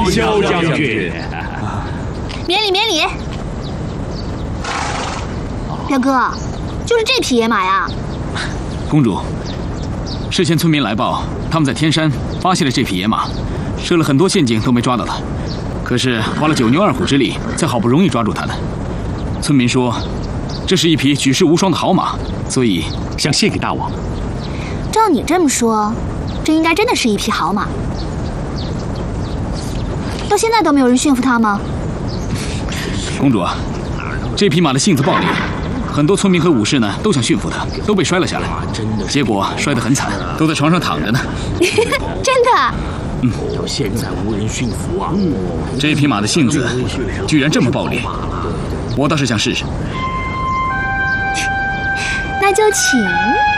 萧将军。 免礼免礼。表哥，就是这匹野马呀。 公主，事前村民来报，他们在天山发现了这匹野马，设了很多陷阱都没抓到它，可是花了9牛2虎之力，才好不容易抓住它的。村民说，这是一匹举世无双的好马，所以想献给大王。 照你这么说，这应该真的是一匹好马。到现在都没有人驯服它吗？ 公主啊，这匹马的性子暴烈，很多村民和武士呢都想驯服它，都被摔了下来，结果摔得很惨，都在床上躺着呢。 真的？ 到现在无人驯服啊！ 这匹马的性子居然这么暴烈，我倒是想试试。 那就请。